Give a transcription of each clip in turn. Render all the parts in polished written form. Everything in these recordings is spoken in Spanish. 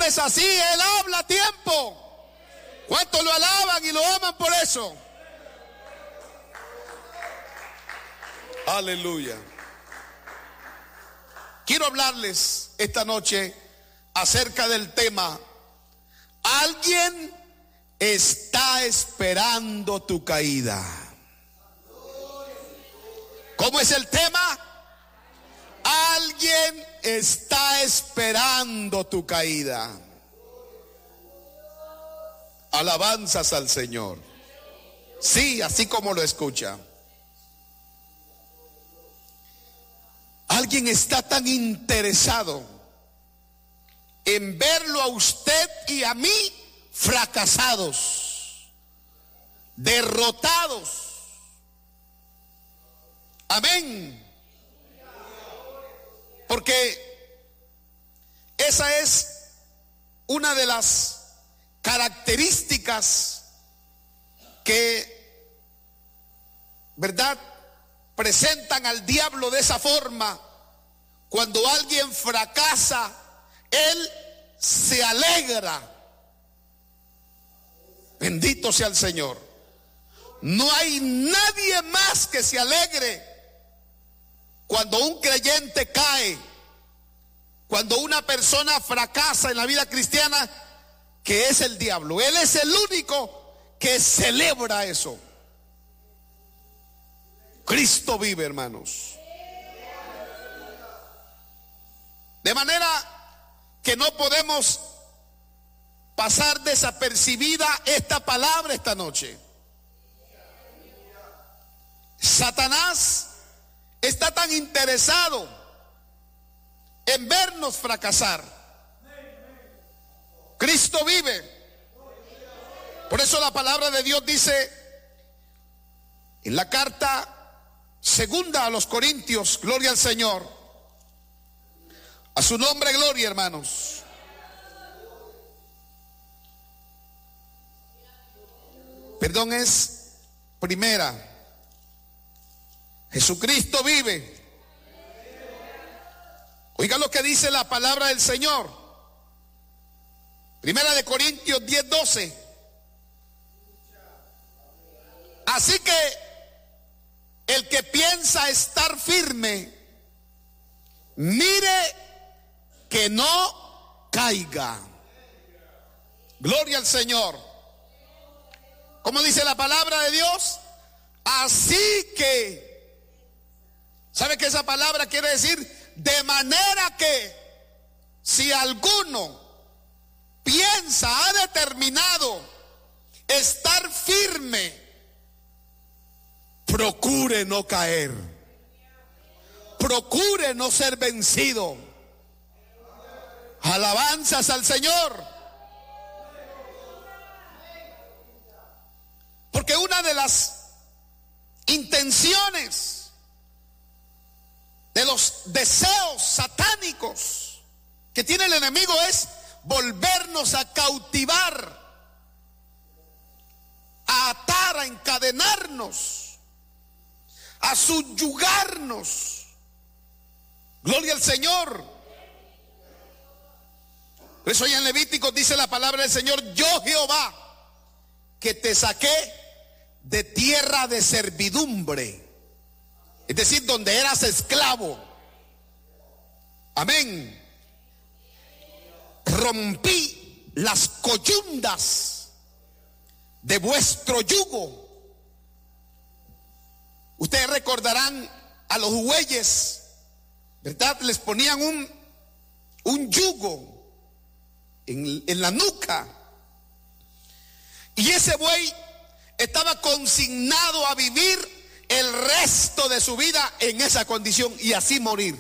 hombre es así, él habla a tiempo. ¿Cuántos lo alaban y lo aman por eso? Aleluya. Quiero hablarles esta noche acerca del tema: alguien está esperando tu caída. ¿Cómo es el tema? Alguien está esperando tu caída. Alabanzas al Señor. Sí, así como lo escucha. Alguien está tan interesado en verlo a usted y a mí fracasados, derrotados. Amén. Porque esa es una de las características que, ¿verdad?, presentan al diablo de esa forma. Cuando alguien fracasa, él se alegra. Bendito sea el Señor. No hay nadie más que se alegre cuando un creyente cae, cuando una persona fracasa en la vida cristiana, que es el diablo. Él es el único que celebra eso. Cristo vive, hermanos. De manera que no podemos pasar desapercibida esta palabra esta noche. Satanás está tan interesado en vernos fracasar. Cristo vive. Por eso la palabra de Dios dice en la carta segunda a los Corintios, gloria al Señor, a su nombre gloria, hermanos. Perdón, es primera. Jesucristo vive. Oiga lo que dice la palabra del Señor. Primera de Corintios 10:12. Así que el que piensa estar firme, mire que no caiga. Gloria al Señor. ¿Cómo dice la palabra de Dios? Así que, ¿sabe qué esa palabra quiere decir? De manera que si alguno piensa, ha determinado estar firme, procure no caer, procure no ser vencido. Alabanzas al Señor. Porque una de las intenciones, de los deseos satánicos que tiene el enemigo, es volvernos a cautivar, a atar, a encadenarnos, a subyugarnos. Gloria al Señor. Por eso allá en Levíticos dice la palabra del Señor: yo Jehová, que te saqué de tierra de servidumbre, es decir, donde eras esclavo. Amén. Rompí las coyundas de vuestro yugo. Ustedes recordarán a los bueyes, ¿verdad? Les ponían un yugo en la nuca. Y ese buey estaba consignado a vivir el resto de su vida en esa condición y así morir.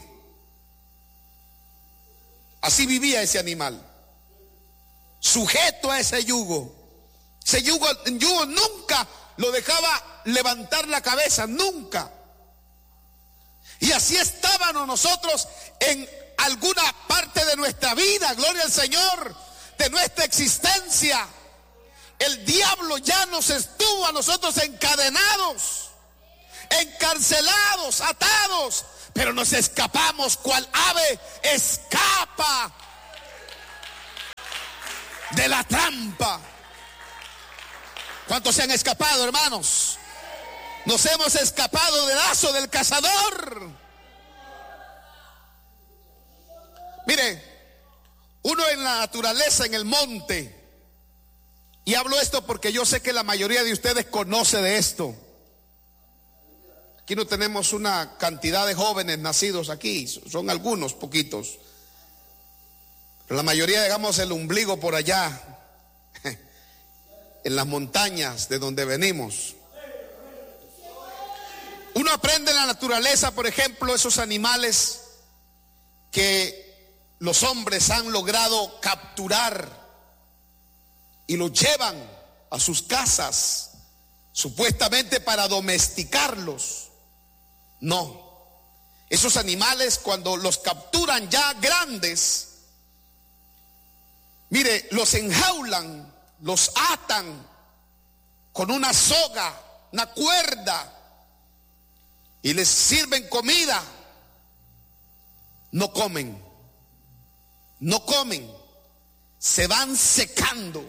Así vivía ese animal, sujeto a ese yugo. Ese yugo nunca lo dejaba levantar la cabeza, nunca. Y así estábamos nosotros en alguna parte de nuestra vida, gloria al Señor, de nuestra existencia. El diablo ya nos estuvo a nosotros encadenados, encarcelados, atados, pero nos escapamos cual ave escapa. de la trampa. ¿Cuántos se han escapado, hermanos? Nos hemos escapado del lazo del cazador. Mire, uno en la naturaleza, en el monte, y hablo esto porque yo sé que la mayoría de ustedes conoce de esto. Aquí no tenemos una cantidad de jóvenes nacidos aquí, son algunos, poquitos. Pero la mayoría dejamos el ombligo por allá, en las montañas de donde venimos. Uno aprende en la naturaleza, por ejemplo, esos animales que los hombres han logrado capturar y los llevan a sus casas, supuestamente para domesticarlos. No, esos animales cuando los capturan ya grandes, mire, los enjaulan, los atan con una soga, una cuerda, y les sirven comida. No comen, se van secando.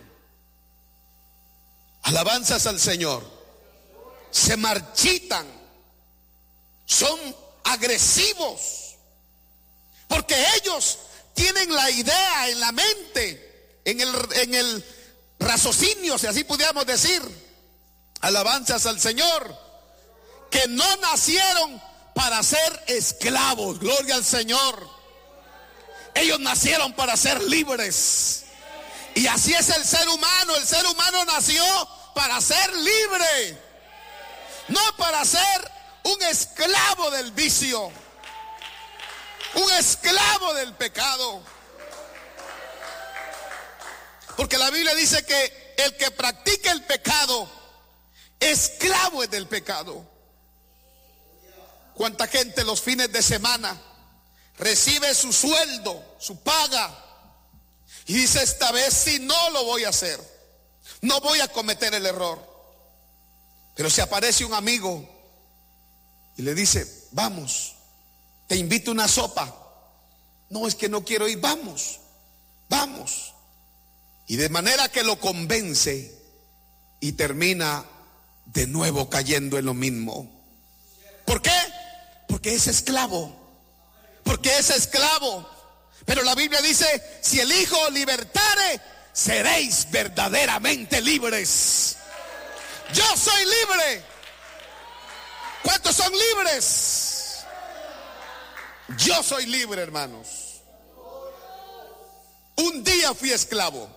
Alabanzas al Señor. Se marchitan, son agresivos, porque ellos tienen la idea en la mente, en el raciocinio, si así pudiéramos decir, alabanzas al Señor, que no nacieron para ser esclavos. Gloria al Señor. Ellos nacieron para ser libres. Y así es el ser humano. El ser humano nació para ser libre, no para ser un esclavo del vicio, un esclavo del pecado. Porque la Biblia dice que el que practica el pecado, esclavo es del pecado. ¿Cuánta gente los fines de semana recibe su sueldo, su paga, y dice: esta vez sí no lo voy a hacer, no voy a cometer el error? Pero si aparece un amigo y le dice: vamos, te invito a una sopa. No, es que no quiero ir. Vamos. Y de manera que lo convence y termina de nuevo cayendo en lo mismo. ¿Por qué? Porque es esclavo. Pero la Biblia dice: si el Hijo libertare, seréis verdaderamente libres. Yo soy libre. ¿Cuántos son libres? Yo soy libre, hermanos. Un día fui esclavo,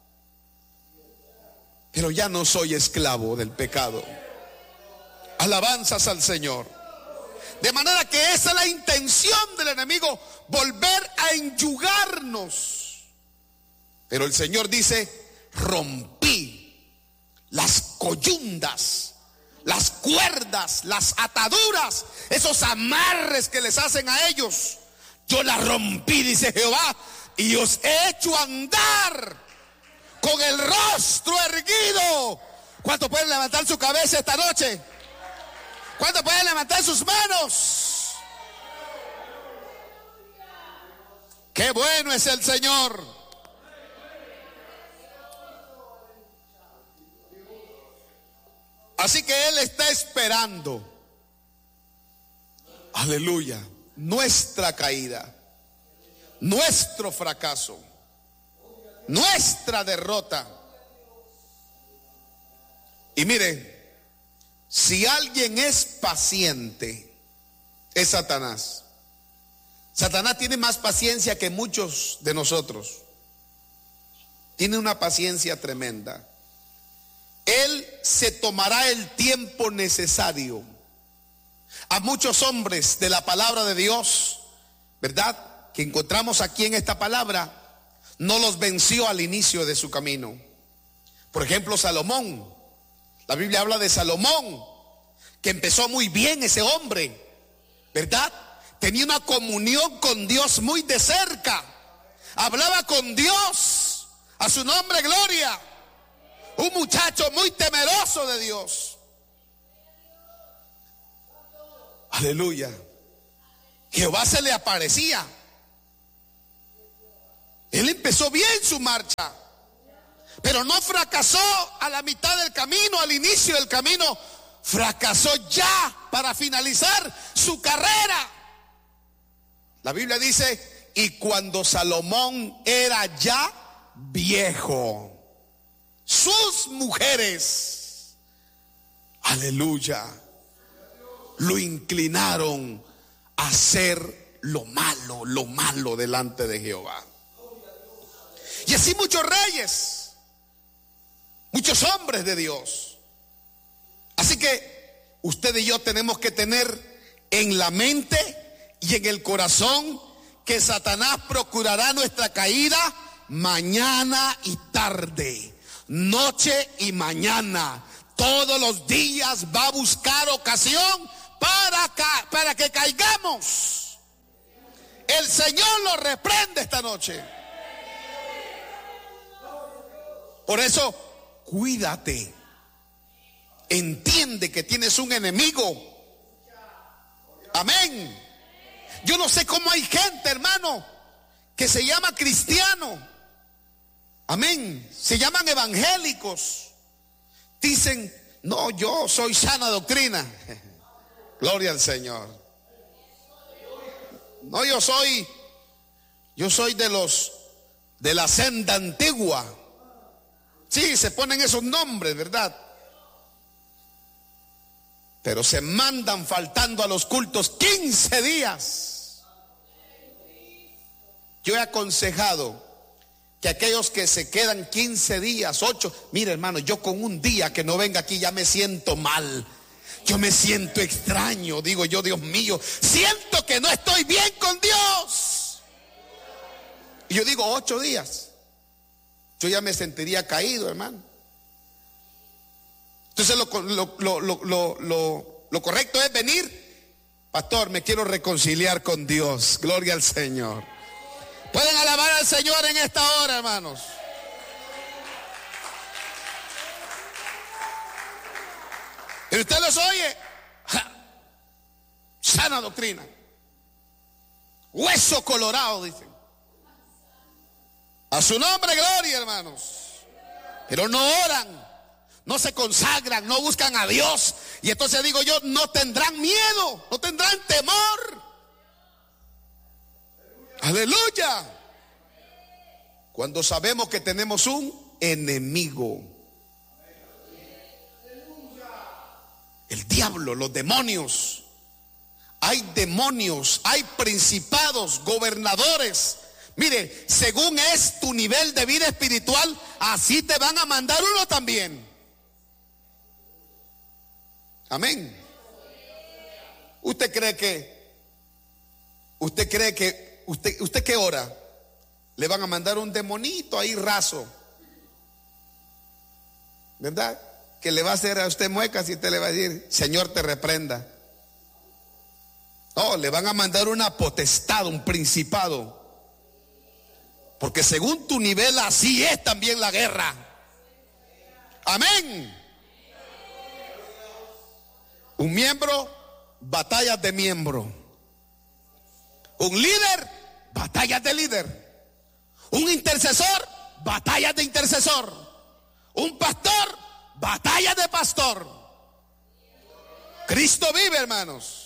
pero ya no soy esclavo del pecado. Alabanzas al Señor. De manera que esa es la intención del enemigo, volver a enyugarnos. Pero el Señor dice: rompí las coyundas, las cuerdas, las ataduras, esos amarres que les hacen a ellos. Yo las rompí, dice Jehová, y os he hecho andar con el rostro erguido. ¿Cuántos pueden levantar su cabeza esta noche? ¿Cuántos pueden levantar sus manos? ¡Qué bueno es el Señor! Así que Él está esperando, aleluya, nuestra caída, nuestro fracaso, nuestra derrota. Y mire, si alguien es paciente, es Satanás. Satanás tiene más paciencia que muchos de nosotros. Tiene una paciencia tremenda. Él se tomará el tiempo necesario. A muchos hombres de la palabra de Dios, ¿verdad?, que encontramos aquí en esta palabra, no los venció al inicio de su camino. Por ejemplo, Salomón. La Biblia habla de Salomón, que empezó muy bien ese hombre, ¿verdad? Tenía una comunión con Dios muy de cerca. Hablaba con Dios, a su nombre gloria. Un muchacho muy temeroso de Dios. Aleluya. Jehová se le aparecía. Él empezó bien su marcha. Pero no fracasó a la mitad del camino, al inicio del camino. Fracasó ya para finalizar su carrera. La Biblia dice, y cuando Salomón era ya viejo, sus mujeres, aleluya, lo inclinaron a hacer lo malo delante de Jehová. Y así muchos reyes, muchos hombres de Dios. Así que usted y yo tenemos que tener en la mente y en el corazón que Satanás procurará nuestra caída mañana y tarde, noche y mañana. Todos los días va a buscar ocasión para que caigamos. El Señor lo reprende esta noche. Por eso, cuídate. Entiende que tienes un enemigo. Amén. Yo no sé cómo hay gente, hermano, que se llama cristiano. Amén. Se llaman evangélicos. Dicen, no, yo soy sana doctrina. Gloria al Señor. No, yo soy de la senda antigua. Sí, se ponen esos nombres, ¿verdad? Pero se mandan faltando a los cultos 15 días. Yo he aconsejado que aquellos que se quedan 15 días, 8, mire hermano, yo con un día que no venga aquí ya me siento mal. Yo me siento extraño, digo yo, Dios mío, siento que no estoy bien con Dios. Y yo digo 8 días. Yo ya me sentiría caído, hermano. Entonces lo correcto es venir. Pastor, me quiero reconciliar con Dios. Gloria al Señor. Pueden alabar al Señor en esta hora, hermanos. Y usted los oye. Sana doctrina. Hueso colorado, dicen. A su nombre, gloria, hermanos. Pero no oran, no se consagran, no buscan a Dios. Y entonces digo yo, no tendrán miedo, no tendrán temor. Aleluya. Cuando sabemos que tenemos un enemigo. El diablo, los demonios. Hay demonios, hay principados, gobernadores. Mire, según es tu nivel de vida espiritual, así te van a mandar uno también. Amén. ¿Usted cree qué hora? Le van a mandar un demonito ahí raso, ¿verdad? Que le va a hacer a usted muecas y usted le va a decir, Señor te reprenda. No, le van a mandar una potestad, un principado. Porque según tu nivel así es también la guerra. Amén. Un miembro, batallas de miembro. Un líder, batallas de líder. Un intercesor, batallas de intercesor. Un pastor, batallas de pastor. Cristo vive, hermanos.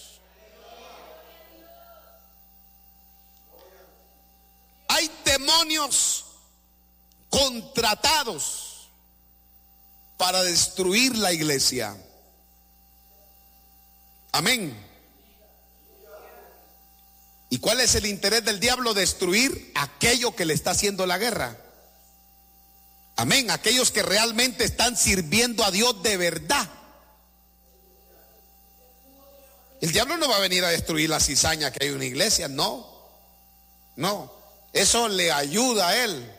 Hay demonios contratados para destruir la iglesia. Amén. ¿Y cuál es el interés del diablo? Destruir aquello que le está haciendo la guerra. Amén. Aquellos que realmente están sirviendo a Dios de verdad. El diablo no va a venir a destruir la cizaña que hay en una iglesia. No. Eso le ayuda a él.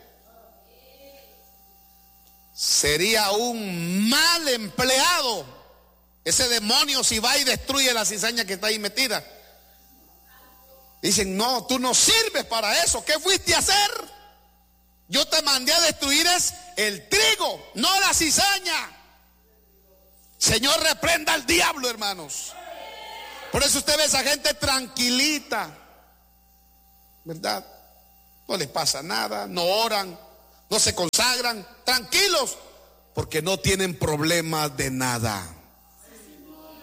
Sería un mal empleado ese demonio si va y destruye la cizaña que está ahí metida. Dicen, no, tú no sirves para eso. ¿Qué fuiste a hacer? Yo te mandé a destruir el trigo, no la cizaña. Señor, reprenda al diablo, hermanos. Por eso usted ve a esa gente tranquilita, ¿verdad? No les pasa nada, no oran, no se consagran, tranquilos, porque no tienen problemas de nada.